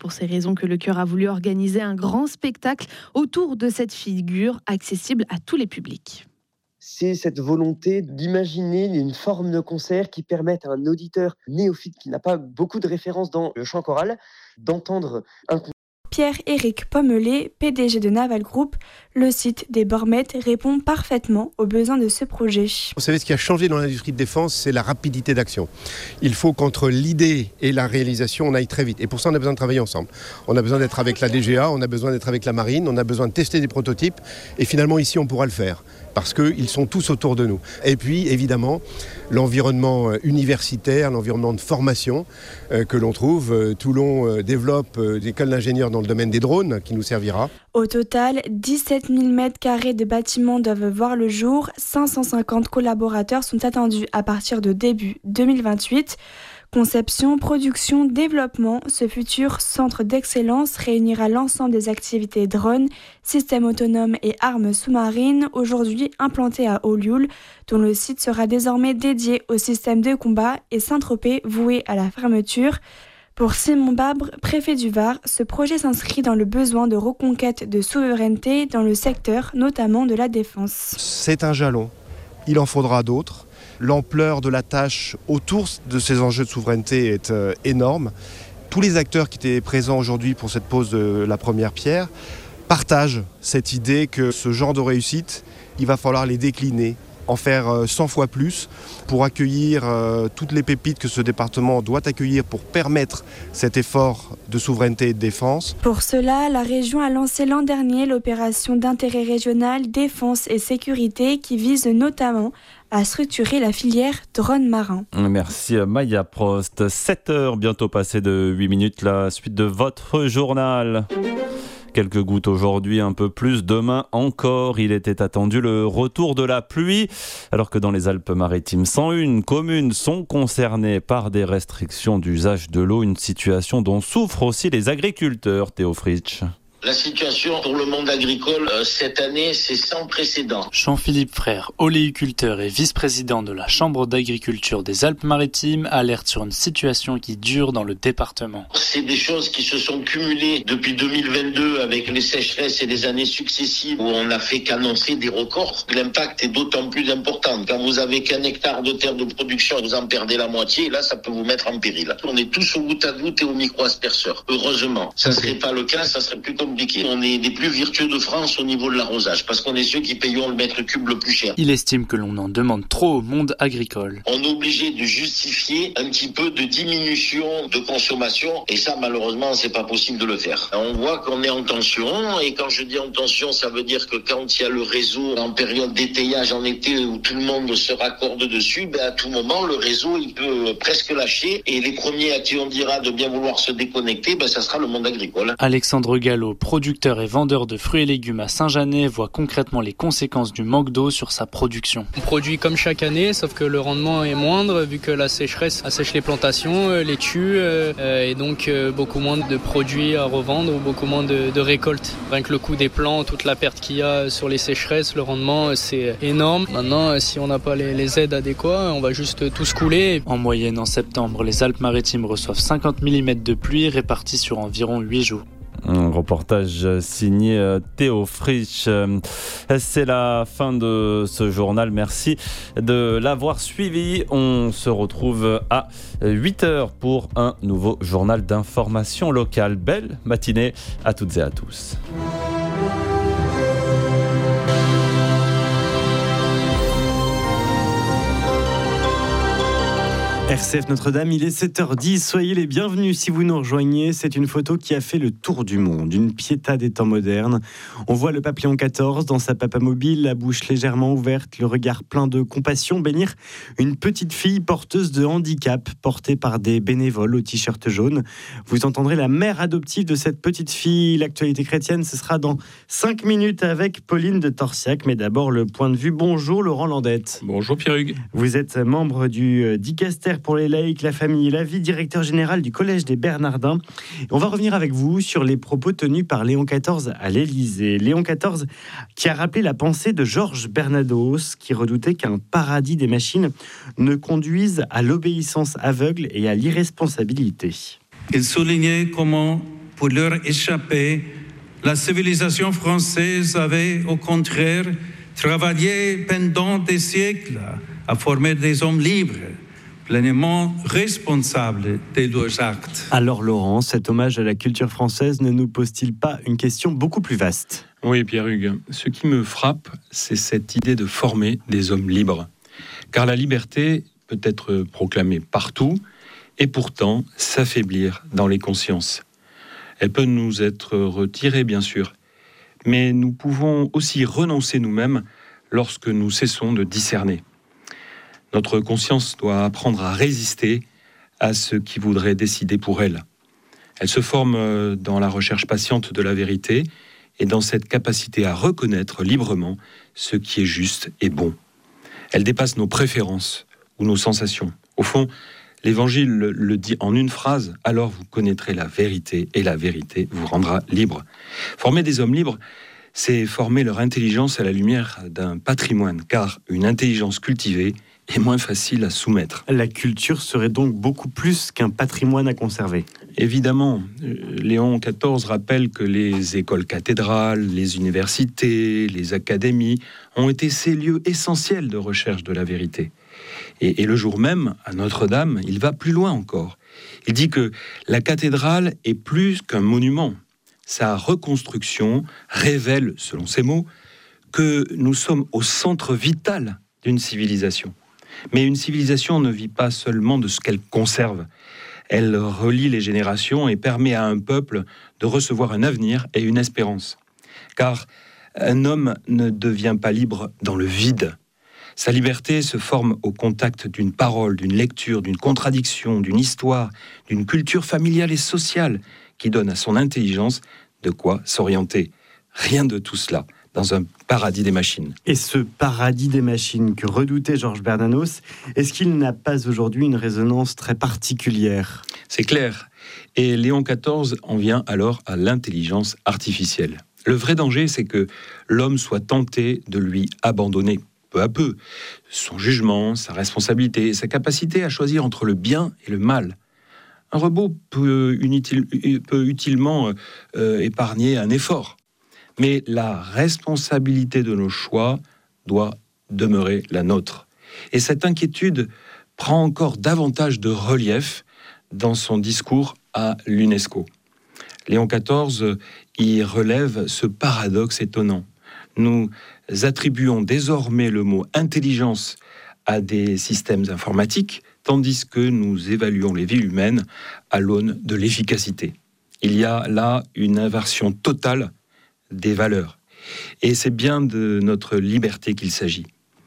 pour ces raisons que le chœur a voulu organiser un grand spectacle autour de cette figure accessible à tous les publics. C'est cette volonté d'imaginer une forme de concert qui permette à un auditeur néophyte qui n'a pas beaucoup de références dans le chant choral d'entendre un concert. Pierre-Éric Pommelet, PDG de Naval Group, le site des Bormettes répond parfaitement aux besoins de ce projet. Vous savez, ce qui a changé dans l'industrie de défense, c'est la rapidité d'action. Il faut qu'entre l'idée et la réalisation, on aille très vite. Et pour ça, on a besoin de travailler ensemble. On a besoin d'être avec la DGA, on a besoin d'être avec la Marine, on a besoin de tester des prototypes. Et finalement, ici, on pourra le faire. Parce qu'ils sont tous autour de nous. Et puis, évidemment, l'environnement universitaire, l'environnement de formation que l'on trouve. Toulon développe l'école d'ingénieurs dans le domaine des drones, qui nous servira. Au total, 17 000 m² de bâtiments doivent voir le jour. 550 collaborateurs sont attendus à partir de début 2028. Conception, production, développement, ce futur centre d'excellence réunira l'ensemble des activités drones, systèmes autonomes et armes sous-marines, aujourd'hui implantés à Olioul, dont le site sera désormais dédié au système de combat, et Saint-Tropez voué à la fermeture. Pour Simon Babre, préfet du Var, ce projet s'inscrit dans le besoin de reconquête de souveraineté dans le secteur, notamment de la défense. C'est un jalon, il en faudra d'autres. L'ampleur de la tâche autour de ces enjeux de souveraineté est énorme. Tous les acteurs qui étaient présents aujourd'hui pour cette pose de la première pierre partagent cette idée que ce genre de réussite, il va falloir les décliner, en faire 100 fois plus pour accueillir toutes les pépites que ce département doit accueillir pour permettre cet effort de souveraineté et de défense. Pour cela, la région a lancé l'an dernier l'opération d'intérêt régional Défense et Sécurité qui vise notamment à structurer la filière drone marin. Merci Maya Prost. 7h bientôt passées de 8 minutes, la suite de votre journal. Quelques gouttes aujourd'hui, un peu plus demain encore. Il était attendu le retour de la pluie, alors que dans les Alpes-Maritimes, 101 communes sont concernées par des restrictions d'usage de l'eau, une situation dont souffrent aussi les agriculteurs. Théo Fritsch. La situation pour le monde agricole cette année, c'est sans précédent. Jean-Philippe Frère, oléiculteur et vice-président de la Chambre d'agriculture des Alpes-Maritimes, alerte sur une situation qui dure dans le département. C'est des choses qui se sont cumulées depuis 2022 avec les sécheresses et les années successives où on n'a fait qu'annoncer des records. L'impact est d'autant plus important. Quand vous avez qu'un hectare de terre de production, vous en perdez la moitié, et là, ça peut vous mettre en péril. On est tous au goutte à goutte et au micro-asperceur. Heureusement. Ça serait pas le cas, ça serait plus compliqué. On est les plus vertueux de France au niveau de l'arrosage, parce qu'on est ceux qui payons le mètre cube le plus cher. Il estime que l'on en demande trop au monde agricole. On est obligé de justifier un petit peu de diminution de consommation, et ça, malheureusement, c'est pas possible de le faire. On voit qu'on est en tension, et quand je dis en tension, ça veut dire que quand il y a le réseau en période d'étayage en été où tout le monde se raccorde dessus, à tout moment, le réseau, il peut presque lâcher, et les premiers à qui on dira de bien vouloir se déconnecter, ça sera le monde agricole. Alexandre Gallo, producteur et vendeur de fruits et légumes à Saint-Janet, voit concrètement les conséquences du manque d'eau sur sa production. On produit comme chaque année, sauf que le rendement est moindre vu que la sécheresse assèche les plantations, les tue, et donc beaucoup moins de produits à revendre, beaucoup moins de récoltes. Rien que le coût des plants, toute la perte qu'il y a sur les sécheresses, le rendement c'est énorme. Maintenant, si on n'a pas les aides adéquates, on va juste tous couler. En moyenne, en septembre, les Alpes-Maritimes reçoivent 50 mm de pluie répartis sur environ 8 jours. Un reportage signé Théo Fritsch. C'est la fin de ce journal. Merci de l'avoir suivi. On se retrouve à 8h pour un nouveau journal d'information locale. Belle matinée à toutes et à tous. RCF Notre-Dame, il est 7h10, soyez les bienvenus si vous nous rejoignez. C'est une photo qui a fait le tour du monde, une piéta des temps modernes. On voit le pape Léon XIV dans sa papamobile, la bouche légèrement ouverte, le regard plein de compassion, bénir une petite fille porteuse de handicap, portée par des bénévoles au t-shirt jaune. Vous entendrez la mère adoptive de cette petite fille. L'actualité chrétienne, ce sera dans 5 minutes avec Pauline de Torsiac. Mais d'abord, le point de vue. Bonjour Laurent Landette. Bonjour Pierre-Hugues. Vous êtes membre du dicaster pour les laïcs, la famille et la vie, directeur général du Collège des Bernardins. On va revenir avec vous sur les propos tenus par Léon XIV à l'Élysée. Léon XIV qui a rappelé la pensée de Georges Bernados, qui redoutait qu'un paradis des machines ne conduise à l'obéissance aveugle et à l'irresponsabilité. Il soulignait comment pour leur échapper, la civilisation française avait au contraire travaillé pendant des siècles à former des hommes libres, pleinement responsables de leurs actes. Alors Laurent, cet hommage à la culture française ne nous pose-t-il pas une question beaucoup plus vaste ? Oui, Pierre-Hugues, ce qui me frappe, c'est cette idée de former des hommes libres. Car la liberté peut être proclamée partout et pourtant s'affaiblir dans les consciences. Elle peut nous être retirée, bien sûr, mais nous pouvons aussi renoncer nous-mêmes lorsque nous cessons de discerner. Notre conscience doit apprendre à résister à ce qui voudrait décider pour elle. Elle se forme dans la recherche patiente de la vérité et dans cette capacité à reconnaître librement ce qui est juste et bon. Elle dépasse nos préférences ou nos sensations. Au fond, l'Évangile le dit en une phrase, « Alors vous connaîtrez la vérité et la vérité vous rendra libre ». Former des hommes libres, c'est former leur intelligence à la lumière d'un patrimoine, car une intelligence cultivée est moins facile à soumettre. La culture serait donc beaucoup plus qu'un patrimoine à conserver. Évidemment, Léon XIV rappelle que les écoles cathédrales, les universités, les académies ont été ces lieux essentiels de recherche de la vérité. Et le jour même, à Notre-Dame, il va plus loin encore. Il dit que la cathédrale est plus qu'un monument. Sa reconstruction révèle, selon ses mots, que nous sommes au centre vital d'une civilisation. Mais une civilisation ne vit pas seulement de ce qu'elle conserve. Elle relie les générations et permet à un peuple de recevoir un avenir et une espérance. Car un homme ne devient pas libre dans le vide. Sa liberté se forme au contact d'une parole, d'une lecture, d'une contradiction, d'une histoire, d'une culture familiale et sociale qui donne à son intelligence de quoi s'orienter. Rien de tout cela dans un paradis des machines. Et ce paradis des machines que redoutait Georges Bernanos, est-ce qu'il n'a pas aujourd'hui une résonance très particulière ? C'est clair. Et Léon XIV en vient alors à l'intelligence artificielle. Le vrai danger, c'est que l'homme soit tenté de lui abandonner peu à peu son jugement, sa responsabilité et sa capacité à choisir entre le bien et le mal. Un robot peut utilement épargner un effort. Mais la responsabilité de nos choix doit demeurer la nôtre. Et cette inquiétude prend encore davantage de relief dans son discours à l'UNESCO. Léon XIV y relève ce paradoxe étonnant. Nous attribuons désormais le mot « intelligence » à des systèmes informatiques, tandis que nous évaluons les vies humaines à l'aune de l'efficacité. Il y a là une inversion totale des valeurs. Et c'est bien de notre liberté qu'il s'agit.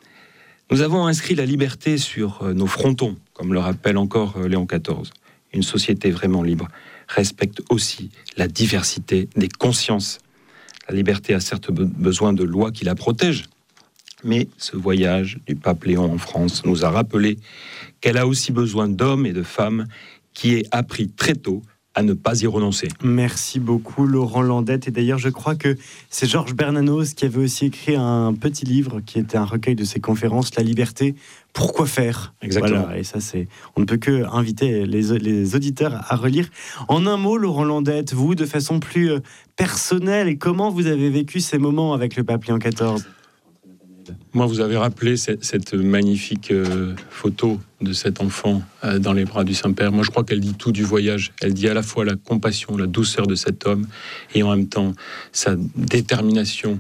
Nous avons inscrit la liberté sur nos frontons, comme le rappelle encore Léon XIV. Une société vraiment libre respecte aussi la diversité des consciences. La liberté a certes besoin de lois qui la protègent, mais ce voyage du pape Léon en France nous a rappelé qu'elle a aussi besoin d'hommes et de femmes qui aient appris très tôt à ne pas y renoncer. Merci beaucoup Laurent Landette. Et d'ailleurs, je crois que c'est Georges Bernanos qui avait aussi écrit un petit livre qui était un recueil de ses conférences, La liberté, pourquoi faire ? Exactement. Voilà, et ça, on ne peut que inviter les auditeurs à relire. En un mot, Laurent Landette, vous, de façon plus personnelle, et comment vous avez vécu ces moments avec le pape Léon XIV ? Moi, vous avez rappelé cette magnifique photo de cet enfant dans les bras du Saint-Père. Moi, je crois qu'elle dit tout du voyage. Elle dit à la fois la compassion, la douceur de cet homme, et en même temps sa détermination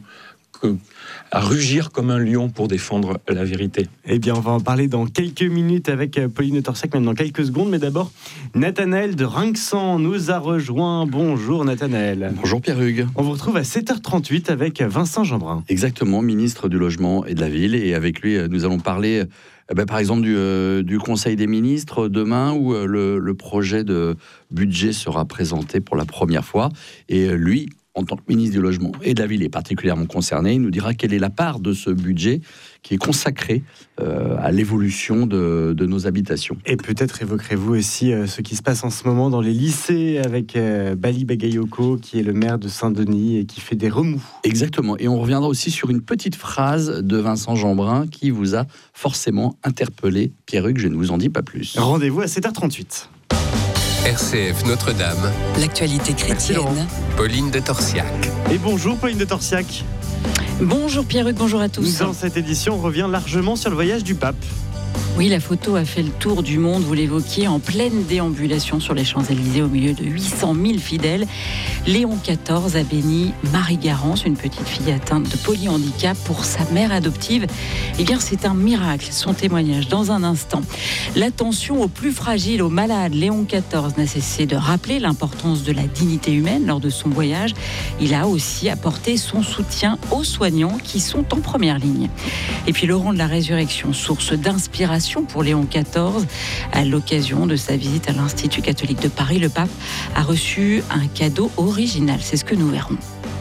à rugir comme un lion pour défendre la vérité. Eh bien, on va en parler dans quelques minutes avec Pauline Torsac, même dans quelques secondes. Mais d'abord, Nathanaël de Rinxan nous a rejoint. Bonjour Nathanaël. Bonjour Pierre-Hugues. On vous retrouve à 7h38 avec Vincent Jeanbrun. Exactement, ministre du Logement et de la Ville. Et avec lui, nous allons parler, par exemple, du Conseil des ministres demain, où le projet de budget sera présenté pour la première fois. Et lui, en tant que ministre du Logement et de la Ville est particulièrement concerné, il nous dira quelle est la part de ce budget qui est consacré à l'évolution de nos habitations. Et peut-être évoquerez-vous aussi ce qui se passe en ce moment dans les lycées avec Bali Bagayoko, qui est le maire de Saint-Denis et qui fait des remous. Exactement, et on reviendra aussi sur une petite phrase de Vincent Jeanbrun qui vous a forcément interpellé. Pierre-Hugues, je ne vous en dis pas plus. Rendez-vous à 7h38. RCF Notre-Dame. L'actualité chrétienne. Pauline de Torsiac. Et bonjour Pauline de Torsiac. Bonjour Pierre-Hugues, bonjour à tous. Dans cette édition, on revient largement sur le voyage du pape. Oui, la photo a fait le tour du monde, vous l'évoquiez, en pleine déambulation sur les Champs-Élysées au milieu de 800 000 fidèles. Léon XIV a béni Marie Garance, une petite fille atteinte de polyhandicap, pour sa mère adoptive. Eh bien, c'est un miracle, son témoignage dans un instant. L'attention aux plus fragiles, aux malades. Léon XIV n'a cessé de rappeler l'importance de la dignité humaine lors de son voyage. Il a aussi apporté son soutien aux soignants qui sont en première ligne. Et puis, le rang de la résurrection, source d'inspiration pour Léon XIV. À l'occasion de sa visite à l'Institut catholique de Paris, le pape a reçu un cadeau original. C'est ce que nous verrons.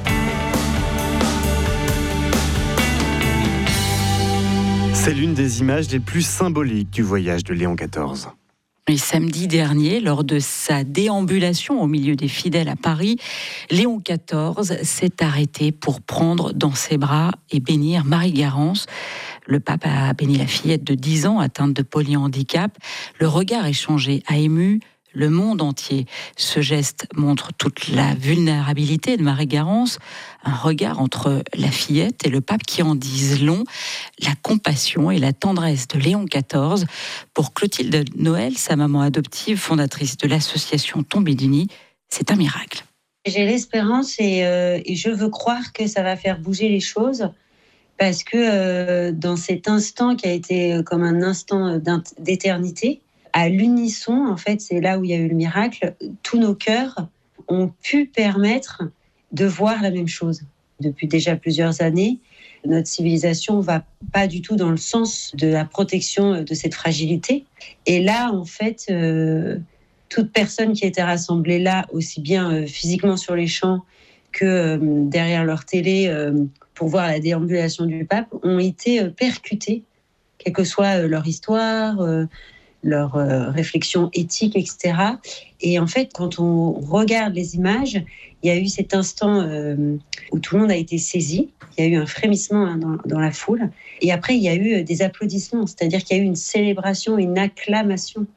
C'est l'une des images les plus symboliques du voyage de Léon XIV. Et samedi dernier, lors de sa déambulation au milieu des fidèles à Paris, Léon XIV s'est arrêté pour prendre dans ses bras et bénir Marie Garance. Le pape a béni la fillette de 10 ans atteinte de polyhandicap. Le regard échangé a ému le monde entier. Ce geste montre toute la vulnérabilité de Marie Garance, un regard entre la fillette et le pape qui en disent long, la compassion et la tendresse de Léon XIV. Pour Clotilde Noël, sa maman adoptive, fondatrice de l'association Tombés d'Unis, c'est un miracle. J'ai l'espérance et je veux croire que ça va faire bouger les choses, parce que dans cet instant qui a été comme un instant d'éternité, à l'unisson, en fait, c'est là où il y a eu le miracle, tous nos cœurs ont pu permettre de voir la même chose. Depuis déjà plusieurs années, notre civilisation ne va pas du tout dans le sens de la protection de cette fragilité. Et là, en fait, toute personne qui était rassemblée là, aussi bien physiquement sur les champs que derrière leur télé, pour voir la déambulation du pape, ont été percutées, quelle que soit leur histoire, leur réflexion éthique, etc. Et en fait, quand on regarde les images, il y a eu cet instant où tout le monde a été saisi. Il y a eu un frémissement dans la foule. Et après, il y a eu des applaudissements, c'est-à-dire qu'il y a eu une célébration, une acclamation.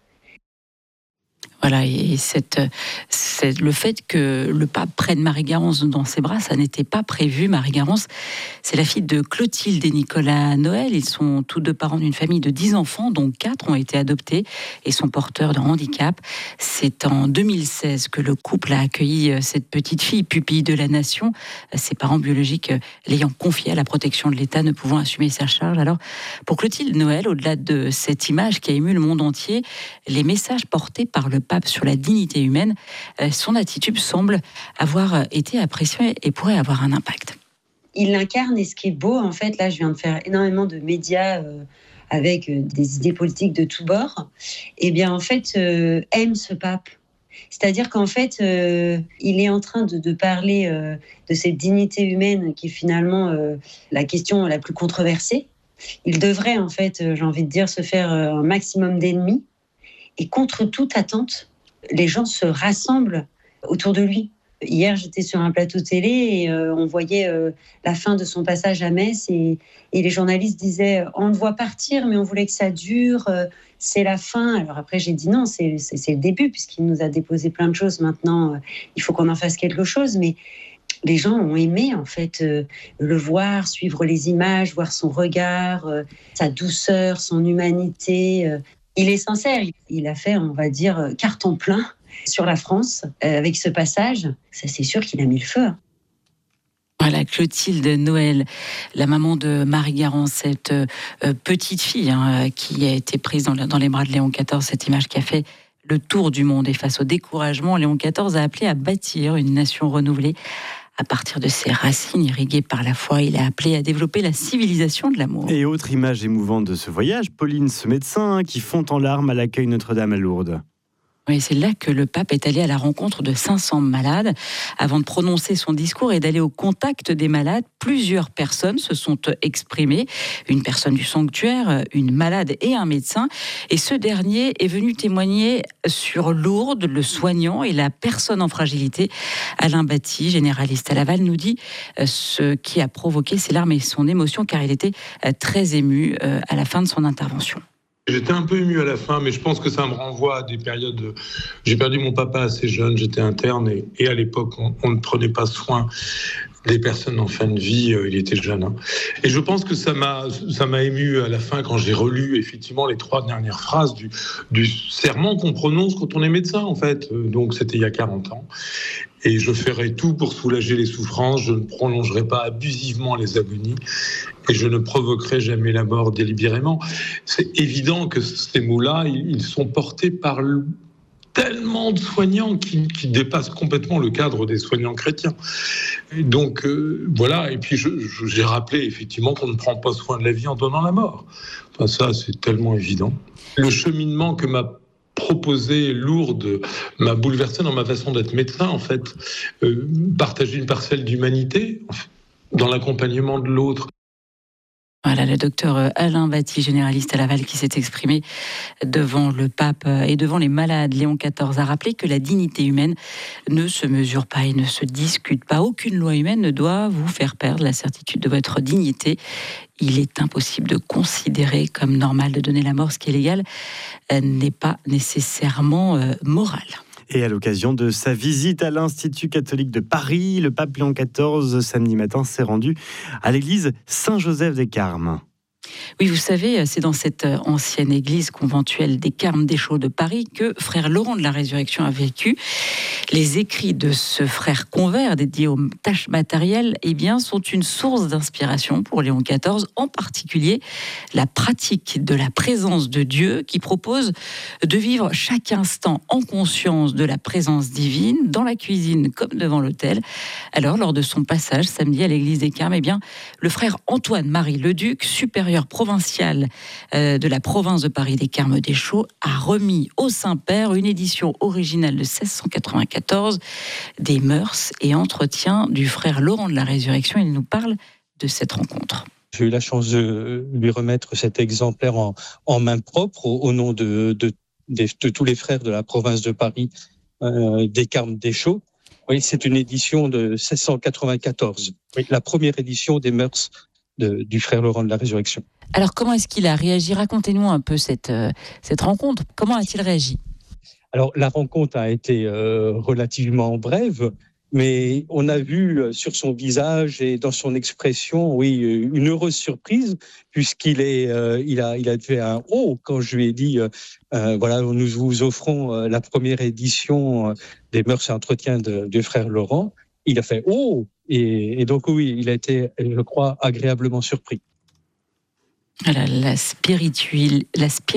Voilà, et le fait que le pape prenne Marie Garance dans ses bras, ça n'était pas prévu. Marie Garance, c'est la fille de Clotilde et Nicolas Noël. Ils sont tous deux parents d'une famille de 10 enfants, dont 4 ont été adoptés et sont porteurs de handicap. C'est en 2016 que le couple a accueilli cette petite fille, pupille de la nation, ses parents biologiques l'ayant confiée à la protection de l'État, ne pouvant assumer sa charge. Alors, pour Clotilde Noël, au-delà de cette image qui a ému le monde entier, les messages portés par le pape sur la dignité humaine, son attitude semble avoir été appréciée et pourrait avoir un impact. Il l'incarne, et ce qui est beau, en fait, là je viens de faire énormément de médias avec des idées politiques de tous bords, et bien en fait aime ce pape. C'est-à-dire qu'en fait, il est en train de parler de cette dignité humaine qui est finalement la question la plus controversée. Il devrait, en fait, j'ai envie de dire, se faire un maximum d'ennemis. Et contre toute attente, les gens se rassemblent autour de lui. Hier, j'étais sur un plateau télé et on voyait la fin de son passage à Metz et les journalistes disaient « on le voit partir, mais on voulait que ça dure, c'est la fin ». Alors après, j'ai dit non, c'est le début, puisqu'il nous a déposé plein de choses. Maintenant, il faut qu'on en fasse quelque chose. Mais les gens ont aimé, en fait, le voir, suivre les images, voir son regard, sa douceur, son humanité. Il est sincère, il a fait, on va dire, carton plein sur la France avec ce passage. Ça, c'est sûr qu'il a mis le feu. Voilà, Clotilde Noël, la maman de Marie Garance, cette petite fille qui a été prise dans les bras de Léon XIV, cette image qui a fait le tour du monde. Et face au découragement, Léon XIV a appelé à bâtir une nation renouvelée. À partir de ses racines irriguées par la foi, il a appelé à développer la civilisation de l'amour. Et autre image émouvante de ce voyage, Pauline, ce médecin qui fond en larmes à l'accueil Notre-Dame à Lourdes. Oui, c'est là que le pape est allé à la rencontre de 500 malades. Avant de prononcer son discours et d'aller au contact des malades, plusieurs personnes se sont exprimées. Une personne du sanctuaire, une malade et un médecin. Et ce dernier est venu témoigner sur Lourdes, le soignant et la personne en fragilité. Alain Batty, généraliste à Laval, nous dit ce qui a provoqué ses larmes et son émotion, car il était très ému à la fin de son intervention. J'étais un peu ému à la fin, mais je pense que ça me renvoie à des périodes. J'ai perdu mon papa assez jeune, j'étais interne et à l'époque, on ne prenait pas soin des personnes en fin de vie, il était jeune. Hein. Et je pense que ça m'a ému à la fin quand j'ai relu effectivement les 3 dernières phrases du serment qu'on prononce quand on est médecin, en fait. Donc c'était il y a 40 ans. Et je ferai tout pour soulager les souffrances, je ne prolongerai pas abusivement les agonies et je ne provoquerai jamais la mort délibérément. C'est évident que ces mots-là, ils sont portés par tellement de soignants qui dépassent complètement le cadre des soignants chrétiens. Et donc voilà, et puis j'ai rappelé effectivement qu'on ne prend pas soin de la vie en donnant la mort. Enfin, ça, c'est tellement évident. Le cheminement que m'a proposé Lourdes m'a bouleversé dans ma façon d'être médecin, en fait. Partager une parcelle d'humanité dans l'accompagnement de l'autre. Voilà, le docteur Alain Batty, généraliste à Laval, qui s'est exprimé devant le pape et devant les malades. Léon XIV a rappelé que la dignité humaine ne se mesure pas et ne se discute pas. Aucune loi humaine ne doit vous faire perdre la certitude de votre dignité. Il est impossible de considérer comme normal de donner la mort. Ce qui est légal n'est pas nécessairement moral. Et à l'occasion de sa visite à l'Institut catholique de Paris, le pape Léon XIV, samedi matin, s'est rendu à l'église Saint-Joseph des Carmes. Oui, vous savez, c'est dans cette ancienne église conventuelle des Carmes des Chaux de Paris que frère Laurent de la Résurrection a vécu. Les écrits de ce frère convers dédié aux tâches matérielles, sont une source d'inspiration pour Léon XIV, en particulier la pratique de la présence de Dieu qui propose de vivre chaque instant en conscience de la présence divine, dans la cuisine comme devant l'autel. Alors, lors de son passage samedi à l'église des Carmes, le frère Antoine-Marie Leduc, supérieur provincial de la province de Paris des Carmes des Chaux, a remis au Saint-Père une édition originale de 1694 des mœurs et entretiens du frère Laurent de la Résurrection. Il nous parle de cette rencontre. J'ai eu la chance de lui remettre cet exemplaire en main propre au nom de tous les frères de la province de Paris des Carmes des Chaux. Oui, c'est une édition de 1694, la première édition des mœurs du frère Laurent de la Résurrection. Alors, comment est-ce qu'il a réagi ? Racontez-nous un peu cette rencontre. Comment a-t-il réagi ? Alors, la rencontre a été relativement brève, mais on a vu sur son visage et dans son expression, une heureuse surprise, puisqu'il a fait un « oh » quand je lui ai dit nous vous offrons la première édition des mœurs et entretiens du frère Laurent. Il a fait « oh » et donc il a été, je crois, agréablement surpris. La spiritualité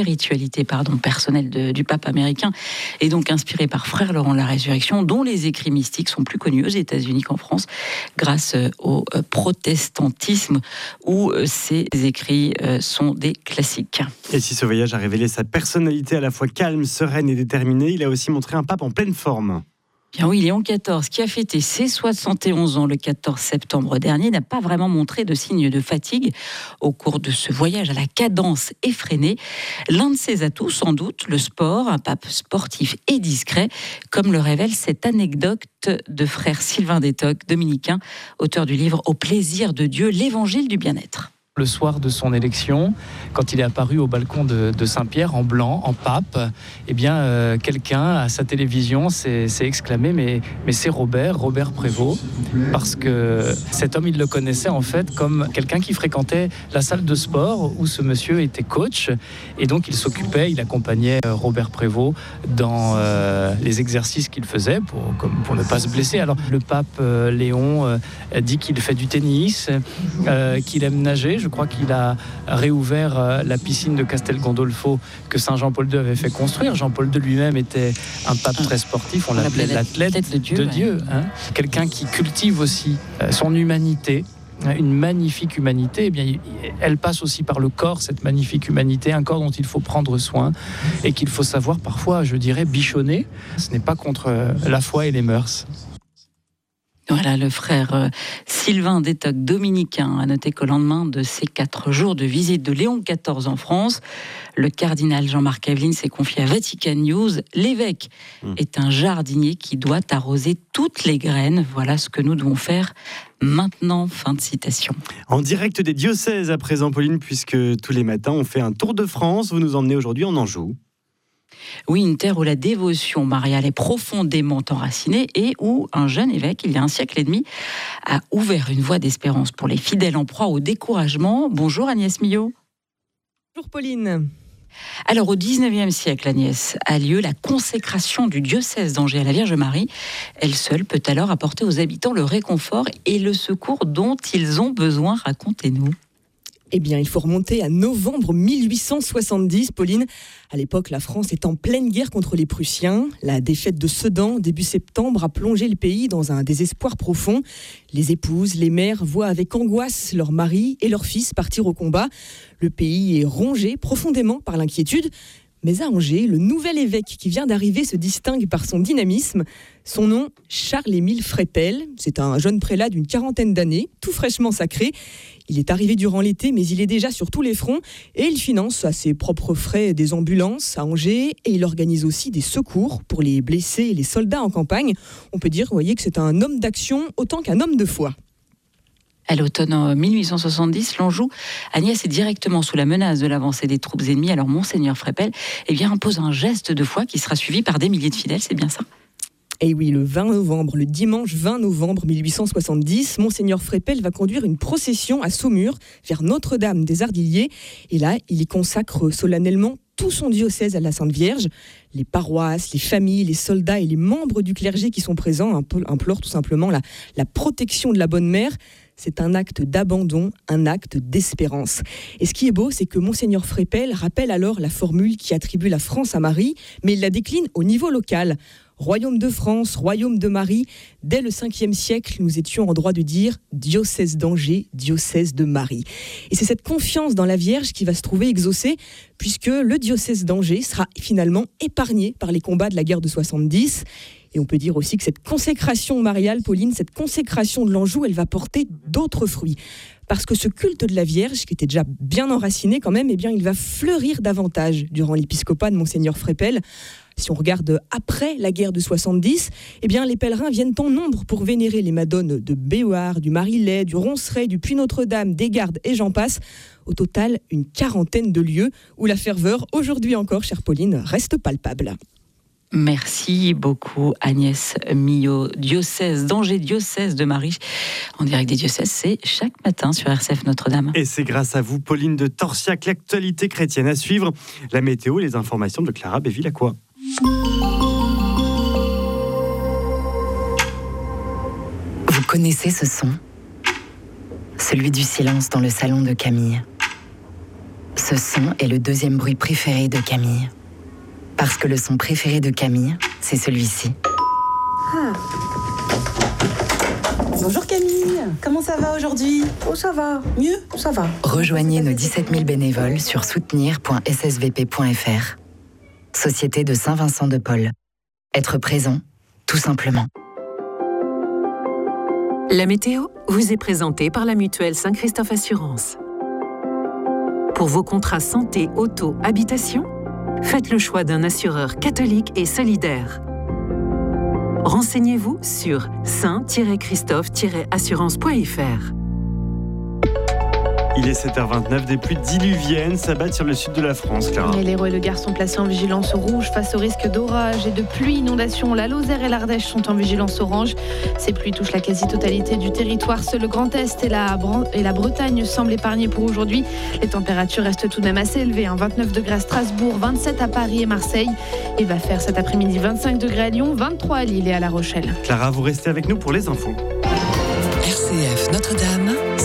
personnelle du pape américain est donc inspirée par frère Laurent de la Résurrection, dont les écrits mystiques sont plus connus aux États-Unis qu'en France, grâce au protestantisme, où ces écrits sont des classiques. Et si ce voyage a révélé sa personnalité à la fois calme, sereine et déterminée, il a aussi montré un pape en pleine forme. Bien oui, Léon XIV, qui a fêté ses 71 ans le 14 septembre dernier, n'a pas vraiment montré de signes de fatigue au cours de ce voyage à la cadence effrénée. L'un de ses atouts, sans doute, le sport, un pape sportif et discret, comme le révèle cette anecdote de frère Sylvain Détoc, dominicain, auteur du livre « Au plaisir de Dieu, l'évangile du bien-être ». Le soir de son élection, quand il est apparu au balcon de Saint-Pierre en blanc, en pape, quelqu'un à sa télévision s'est exclamé mais c'est Robert Prévost, parce que cet homme, il le connaissait en fait comme quelqu'un qui fréquentait la salle de sport où ce monsieur était coach, et donc il accompagnait Robert Prévost dans les exercices qu'il faisait pour ne pas se blesser. Alors le pape Léon dit qu'il fait du tennis, qu'il aime nager. Je crois qu'il a réouvert la piscine de Castel Gandolfo que Saint Jean-Paul II avait fait construire. Jean-Paul II lui-même était un pape très sportif. On l'appelait l'athlète de Dieu. Quelqu'un qui cultive aussi son humanité. Une magnifique humanité, elle passe aussi par le corps, cette magnifique humanité, un corps dont il faut prendre soin et qu'il faut savoir parfois, je dirais, bichonner. Ce n'est pas contre la foi et les mœurs. Voilà, le frère Sylvain Détoc, dominicain, a noté qu'au lendemain de ces 4 jours de visite de Léon XIV en France, le cardinal Jean-Marc Aveline s'est confié à Vatican News. L'évêque est un jardinier qui doit arroser toutes les graines. Voilà ce que nous devons faire maintenant. Fin de citation. En direct des diocèses à présent, Pauline, puisque tous les matins on fait un tour de France. Vous nous emmenez aujourd'hui en Anjou. Oui, une terre où la dévotion mariale est profondément enracinée et où un jeune évêque, il y a un siècle et demi, a ouvert une voie d'espérance pour les fidèles en proie au découragement. Bonjour Agnès Millot. Bonjour Pauline. Alors au 19e siècle, Agnès, a lieu la consécration du diocèse d'Angers à la Vierge Marie. Elle seule peut alors apporter aux habitants le réconfort et le secours dont ils ont besoin. Racontez-nous. Eh bien, il faut remonter à novembre 1870, Pauline. À l'époque, la France est en pleine guerre contre les Prussiens. La défaite de Sedan, début septembre, a plongé le pays dans un désespoir profond. Les épouses, les mères voient avec angoisse leurs maris et leurs fils partir au combat. Le pays est rongé profondément par l'inquiétude. Mais à Angers, le nouvel évêque qui vient d'arriver se distingue par son dynamisme. Son nom, Charles-Émile Frépel. C'est un jeune prélat d'une 40aine d'années, tout fraîchement sacré. Il est arrivé durant l'été, mais il est déjà sur tous les fronts. Et il finance à ses propres frais des ambulances à Angers. Et il organise aussi des secours pour les blessés et les soldats en campagne. On peut dire, vous voyez, que c'est un homme d'action autant qu'un homme de foi. À l'automne 1870, l'Anjou, Agnès est directement sous la menace de l'avancée des troupes ennemies. Alors Monseigneur Frépel impose un geste de foi qui sera suivi par des milliers de fidèles, c'est bien ça ? Et oui, le dimanche 20 novembre 1870, Monseigneur Frépel va conduire une procession à Saumur vers Notre-Dame des Ardilliers. Et là, il y consacre solennellement tout son diocèse à la Sainte Vierge. Les paroisses, les familles, les soldats et les membres du clergé qui sont présents implorent tout simplement la protection de la Bonne Mère. C'est un acte d'abandon, un acte d'espérance. Et ce qui est beau, c'est que Monseigneur Frépel rappelle alors la formule qui attribue la France à Marie, mais il la décline au niveau local. Royaume de France, royaume de Marie. Dès le 5e siècle, nous étions en droit de dire diocèse d'Angers, diocèse de Marie. Et c'est cette confiance dans la Vierge qui va se trouver exaucée, puisque le diocèse d'Angers sera finalement épargné par les combats de la guerre de 70. Et on peut dire aussi que cette consécration mariale, Pauline, cette consécration de l'Anjou, elle va porter d'autres fruits. Parce que ce culte de la Vierge, qui était déjà bien enraciné quand même, il va fleurir davantage durant l'épiscopat de Monseigneur Frépel. Si on regarde après la guerre de 70, les pèlerins viennent en nombre pour vénérer les madones de Béhoard, du Marillet, du Ronceret, du Puy-Notre-Dame, des Gardes et j'en passe. Au total, une 40aine de lieux où la ferveur, aujourd'hui encore, chère Pauline, reste palpable. Merci beaucoup Agnès Millot. Diocèse d'Angers, diocèse de Marie. En direct des diocèses, c'est chaque matin sur RCF Notre-Dame. Et c'est grâce à vous, Pauline de Torsiac, l'actualité chrétienne à suivre. La météo et les informations de Clara Béville-Lacroix. Vous connaissez ce son ? Celui du silence dans le salon de Camille. Ce son est le deuxième bruit préféré de Camille. Parce que le son préféré de Camille, c'est celui-ci. Ah. Bonjour Camille, comment ça va aujourd'hui ? Oh ça va, mieux, ça va. Rejoignez nos 17 000 bénévoles sur soutenir.ssvp.fr. Société de Saint-Vincent de Paul. Être présent, tout simplement. La météo vous est présentée par la mutuelle Saint-Christophe Assurance. Pour vos contrats santé, auto, habitation, faites le choix d'un assureur catholique et solidaire. Renseignez-vous sur saint-christophe-assurance.fr. Il est 7h29, des pluies diluviennes s'abattent sur le sud de la France, Clara. Et l'Hérault et le Gard sont placés en vigilance rouge face au risque d'orage et de pluie, inondations. La Lozère et l'Ardèche sont en vigilance orange. Ces pluies touchent la quasi-totalité du territoire. Seul le Grand Est et la Bretagne semblent épargnés pour aujourd'hui. Les températures restent tout de même assez élevées. 29 degrés à Strasbourg, 27 à Paris et Marseille. Il va faire cet après-midi 25 degrés à Lyon, 23 à Lille et à La Rochelle. Clara, vous restez avec nous pour les infos. RCF Notre-Dame,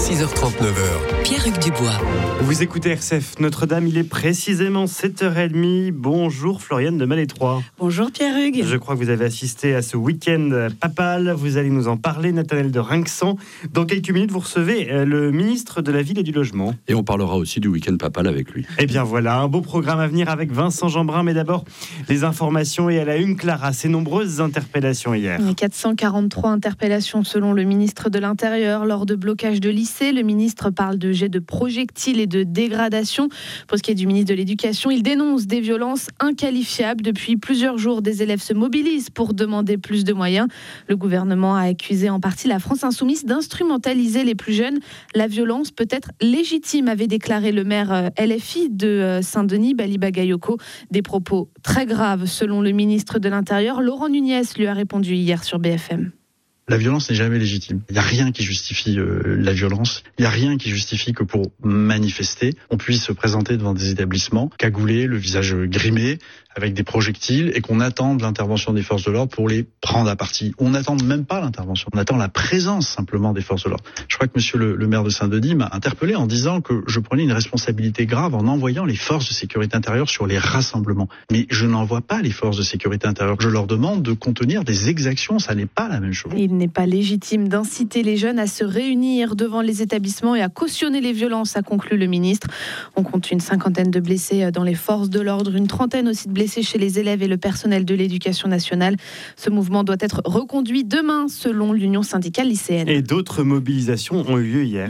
6h39. Pierre-Hugues Dubois. Vous écoutez RCF Notre-Dame, il est précisément 7h30. Bonjour Floriane de Malétroit. Bonjour Pierre-Hugues. Je crois que vous avez assisté à ce week-end papal. Vous allez nous en parler, Nathanaël de Rinxan. Dans quelques minutes, vous recevez le ministre de la Ville et du Logement. Et on parlera aussi du week-end papal avec lui. Eh bien voilà, un beau programme à venir avec Vincent Jeanbrun. Mais d'abord, les informations et à la une, Clara, ces nombreuses interpellations hier. 443 interpellations selon le ministre de l'Intérieur lors de blocages de lycées. Le ministre parle de jets de projectiles et de dégradation. Pour ce qui est du ministre de l'Éducation, il dénonce des violences inqualifiables. Depuis plusieurs jours, des élèves se mobilisent pour demander plus de moyens. Le gouvernement a accusé en partie la France insoumise d'instrumentaliser les plus jeunes. La violence peut être légitime, avait déclaré le maire LFI de Saint-Denis, Bali Bagayoko. Des propos très graves selon le ministre de l'Intérieur. Laurent Nunez lui a répondu hier sur BFM. La violence n'est jamais légitime. Il n'y a rien qui justifie la violence. Il n'y a rien qui justifie que pour manifester, on puisse se présenter devant des établissements cagoulés, le visage grimé, avec des projectiles, et qu'on attende l'intervention des forces de l'ordre pour les prendre à partie. On n'attend même pas l'intervention, on attend la présence simplement des forces de l'ordre. Je crois que monsieur le maire de Saint-Denis m'a interpellé en disant que je prenais une responsabilité grave en envoyant les forces de sécurité intérieure sur les rassemblements. Mais je n'envoie pas les forces de sécurité intérieure. Je leur demande de contenir des exactions, ça n'est pas la même chose. Il n'est pas légitime d'inciter les jeunes à se réunir devant les établissements et à cautionner les violences, a conclu le ministre. On compte une 50aine de blessés dans les forces de l'ordre, une trentaine aussi de blessés chez les élèves et le personnel de l'éducation nationale. Ce mouvement doit être reconduit demain, selon l'Union syndicale lycéenne. Et d'autres mobilisations ont eu lieu hier.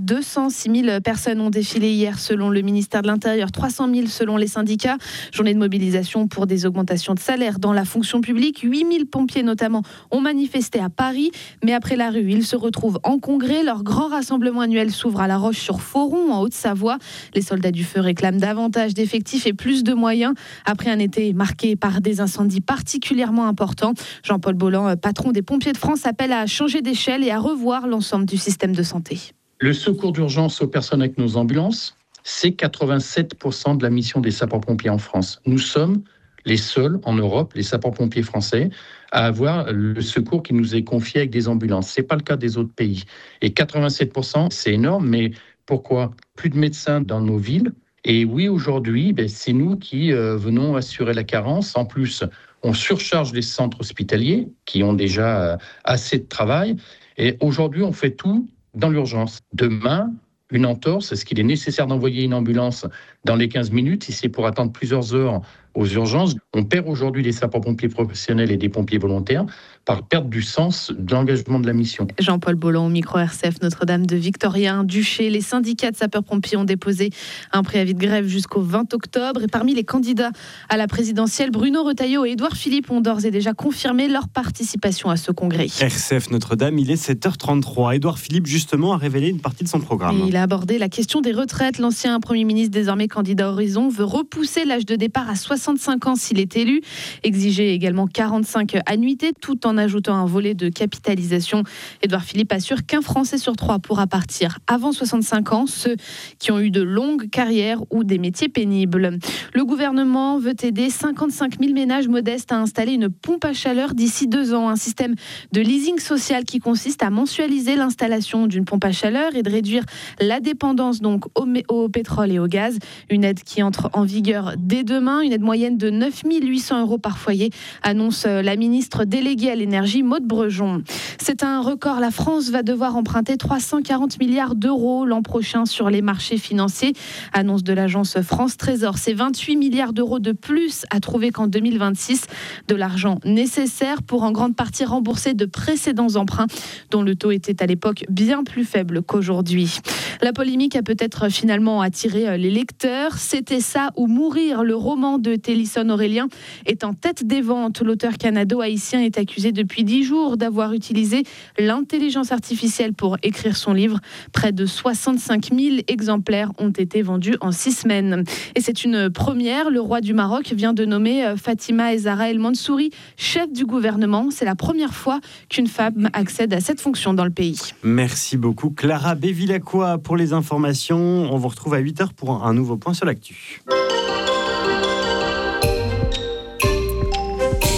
206 000 personnes ont défilé hier, selon le ministère de l'Intérieur, 300 000 selon les syndicats. Journée de mobilisation pour des augmentations de salaire dans la fonction publique. 8 000 pompiers notamment ont manifesté à Paris. Mais après la rue, ils se retrouvent en congrès. Leur grand rassemblement annuel s'ouvre à La Roche-sur-Foron, en Haute-Savoie. Les soldats du feu réclament davantage d'effectifs et plus de moyens. Après un été marqué par des incendies particulièrement importants, Jean-Paul Bolland, patron des Pompiers de France, appelle à changer d'échelle et à revoir l'ensemble du système de santé. Le secours d'urgence aux personnes avec nos ambulances, c'est 87% de la mission des sapeurs-pompiers en France. Nous sommes les seuls en Europe, les sapeurs-pompiers français, à avoir le secours qui nous est confié avec des ambulances. Ce n'est pas le cas des autres pays. Et 87%, c'est énorme, mais pourquoi ? Plus de médecins dans nos villes. Et oui, aujourd'hui, c'est nous qui venons assurer la carence. En plus, on surcharge les centres hospitaliers qui ont déjà assez de travail. Et aujourd'hui, on fait tout dans l'urgence. Demain, une entorse, est-ce qu'il est nécessaire d'envoyer une ambulance dans les 15 minutes si c'est pour attendre plusieurs heures aux urgences? On perd aujourd'hui des sapeurs-pompiers professionnels et des pompiers volontaires par perte du sens de l'engagement de la mission. Jean-Paul Bolland au micro RCF Notre-Dame de Victorien Duché. Les syndicats de sapeurs-pompiers ont déposé un préavis de grève jusqu'au 20 octobre. Et parmi les candidats à la présidentielle, Bruno Retailleau et Édouard Philippe ont d'ores et déjà confirmé leur participation à ce congrès. RCF Notre-Dame, il est 7h33. Édouard Philippe, justement, a révélé une partie de son programme. Et il a abordé la question des retraites. L'ancien Premier ministre, désormais candidat Horizon, veut repousser l'âge de départ à 65 ans s'il est élu. Exiger également 45 annuités, tout en ajoutant un volet de capitalisation. Édouard Philippe assure qu'un Français sur 3 pourra partir avant 65 ans, ceux qui ont eu de longues carrières ou des métiers pénibles. Le gouvernement veut aider 55 000 ménages modestes à installer une pompe à chaleur d'ici 2 ans. Un système de leasing social qui consiste à mensualiser l'installation d'une pompe à chaleur et de réduire la dépendance donc au pétrole et au gaz. Une aide qui entre en vigueur dès demain, une aide moyenne de 9 800 € par foyer, annonce la ministre déléguée à l'énergie Maude Brejon. C'est un record, la France va devoir emprunter 340 milliards d'euros l'an prochain sur les marchés financiers, annonce de l'agence France Trésor. C'est 28 milliards d'euros de plus à trouver qu'en 2026, de l'argent nécessaire pour en grande partie rembourser de précédents emprunts dont le taux était à l'époque bien plus faible qu'aujourd'hui. La polémique a peut-être finalement attiré les lecteurs. C'était ça ou mourir. Le roman de Télisson Aurélien est en tête des ventes. L'auteur canado-haïtien est accusé depuis 10 jours d'avoir utilisé l'intelligence artificielle pour écrire son livre. Près de 65 000 exemplaires ont été vendus en 6 semaines. Et c'est une première. Le roi du Maroc vient de nommer Fatima Zahra El Mansouri chef du gouvernement. C'est la première fois qu'une femme accède à cette fonction dans le pays. Merci beaucoup Clara Bévilacqua pour les informations. On vous retrouve à 8h pour un nouveau point sur l'actu.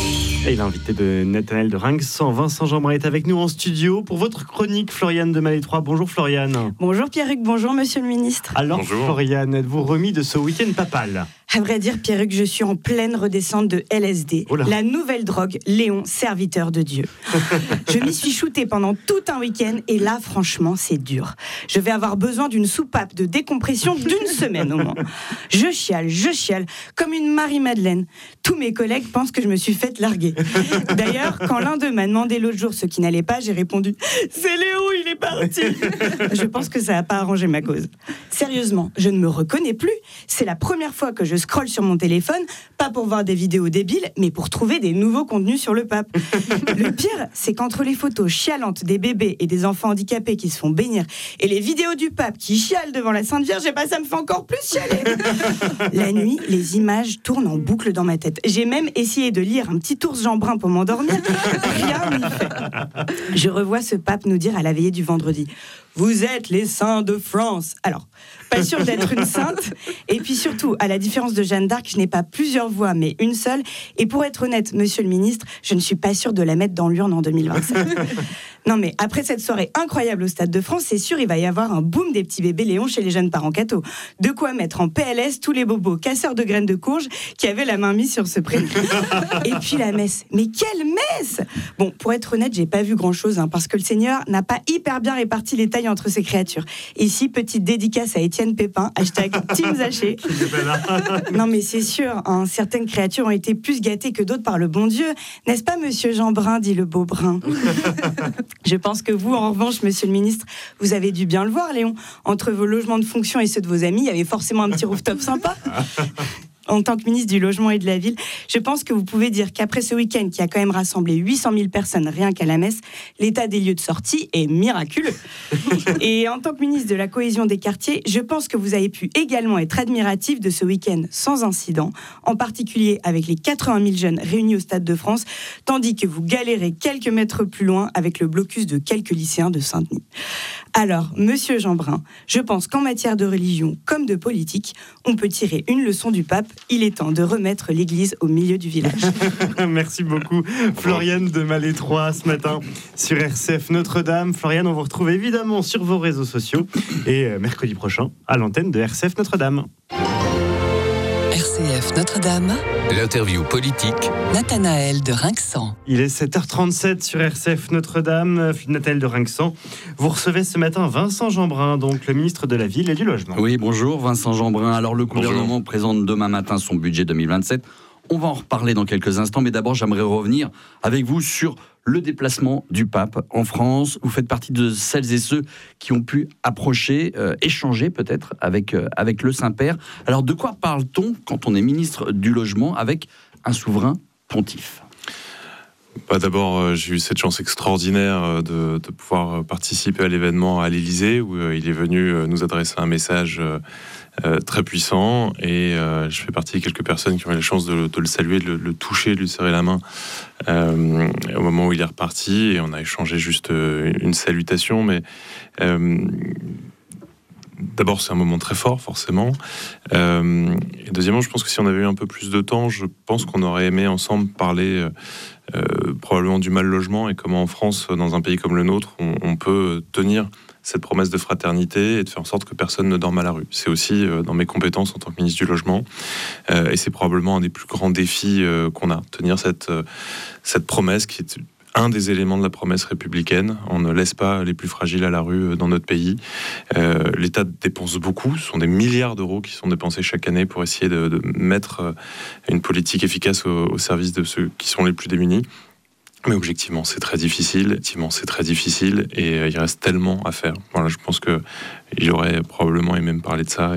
Et l'invité de Nathanaël de Rinxan, Vincent Jeanbrun, est avec nous en studio pour votre chronique. Floriane de Malétroit. Bonjour Floriane. Bonjour Pierruc, bonjour Monsieur le Ministre. Alors bonjour. Floriane, êtes-vous remis de ce week-end papal ? À vrai dire, Pierruc, je suis en pleine redescente de LSD. La nouvelle drogue, Léon, serviteur de Dieu. Je m'y suis shootée pendant tout un week-end et là, franchement, c'est dur. Je vais avoir besoin d'une soupape de décompression d'une semaine au moins. Je chiale, comme une Marie-Madeleine. Tous mes collègues pensent que je me suis faite larguer. D'ailleurs, quand l'un d'eux m'a demandé l'autre jour ce qui n'allait pas, j'ai répondu « C'est Léo, il est parti !» Je pense que ça n'a pas arrangé ma cause. Sérieusement, je ne me reconnais plus. C'est la première fois que je scrolle sur mon téléphone, pas pour voir des vidéos débiles, mais pour trouver des nouveaux contenus sur le pape. Le pire, c'est qu'entre les photos chialantes des bébés et des enfants handicapés qui se font bénir et les vidéos du pape qui chiale devant la Sainte Vierge, ça me fait encore plus chialer. La nuit, les images tournent en boucle dans ma tête. J'ai même essayé de lire un petit ours Jeanbrun pour m'endormir. Rien n'y fait. Je revois ce pape nous dire à la veillée du vendredi « Vous êtes les saints de France ». Alors, pas sûr d'être une sainte. Et puis surtout, à la différence de Jeanne d'Arc, je n'ai pas plusieurs voix, mais une seule. Et pour être honnête, Monsieur le Ministre, je ne suis pas sûre de la mettre dans l'urne en 2027. Non mais après cette soirée incroyable au Stade de France, c'est sûr il va y avoir un boom des petits bébés Léon chez les jeunes parents cathos. De quoi mettre en PLS tous les bobos casseurs de graines de courge qui avaient la main mise sur ce prénom. Et puis la messe. Mais quelle messe! Bon, pour être honnête, j'ai pas vu grand-chose, parce que le Seigneur n'a pas hyper bien réparti les tailles entre ses créatures. Ici, petite dédicace à Étienne Pépin, #Team Zaché. Non mais c'est sûr, certaines créatures ont été plus gâtées que d'autres par le bon Dieu. N'est-ce pas, Monsieur Jeanbrun, dit le beau brun. Je pense que vous, en revanche, Monsieur le Ministre, vous avez dû bien le voir, Léon. Entre vos logements de fonction et ceux de vos amis, il y avait forcément un petit rooftop sympa. En tant que ministre du Logement et de la Ville, je pense que vous pouvez dire qu'après ce week-end qui a quand même rassemblé 800 000 personnes rien qu'à la messe, l'état des lieux de sortie est miraculeux. Et en tant que ministre de la Cohésion des quartiers, je pense que vous avez pu également être admiratif de ce week-end sans incident, en particulier avec les 80 000 jeunes réunis au Stade de France, tandis que vous galérez quelques mètres plus loin avec le blocus de quelques lycéens de Saint-Denis. Alors, Monsieur Jeanbrun, je pense qu'en matière de religion comme de politique, on peut tirer une leçon du pape. Il est temps de remettre l'église au milieu du village. Merci beaucoup, Floriane de Malétroit, ce matin sur RCF Notre-Dame. Floriane, on vous retrouve évidemment sur vos réseaux sociaux et mercredi prochain à l'antenne de RCF Notre-Dame. RCF Notre-Dame. L'interview politique. Nathanaël de Rinxan. Il est 7h37 sur RCF Notre-Dame. Nathanaël de Rinxan, vous recevez ce matin Vincent Jeanbrun, donc le ministre de la Ville et du Logement. Oui, bonjour Vincent Jeanbrun. Alors le gouvernement présente demain matin son budget 2027. On va en reparler dans quelques instants, mais d'abord j'aimerais revenir avec vous sur le déplacement du pape en France. Vous faites partie de celles et ceux qui ont pu approcher, échanger peut-être avec le Saint-Père. Alors de quoi parle-t-on quand on est ministre du Logement avec un souverain pontife ? D'abord, j'ai eu cette chance extraordinaire de pouvoir participer à l'événement à l'Élysée, où il est venu nous adresser un message très puissant, et je fais partie de quelques personnes qui ont eu la chance de le saluer, de le toucher, de lui serrer la main au moment où il est reparti, et on a échangé juste une salutation, mais d'abord c'est un moment très fort forcément, et deuxièmement je pense que si on avait eu un peu plus de temps, je pense qu'on aurait aimé ensemble parler probablement du mal logement et comment en France, dans un pays comme le nôtre, on peut tenir cette promesse de fraternité et de faire en sorte que personne ne dorme à la rue. C'est aussi dans mes compétences en tant que ministre du Logement, et c'est probablement un des plus grands défis qu'on a, tenir cette promesse qui est un des éléments de la promesse républicaine. On ne laisse pas les plus fragiles à la rue dans notre pays. L'État dépense beaucoup, ce sont des milliards d'euros qui sont dépensés chaque année pour essayer de mettre une politique efficace au service de ceux qui sont les plus démunis. Mais objectivement, c'est très difficile. Et il reste tellement à faire. Voilà, je pense qu'il aurait probablement aimé me parler de ça